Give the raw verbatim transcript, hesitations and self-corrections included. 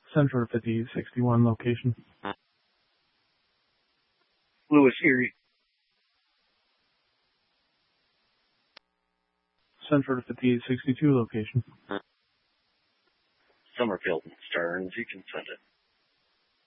Center fifty sixty-one location. Lewis Erie. Center fifty sixty-two location. Summerfield and Stearns, you can send it.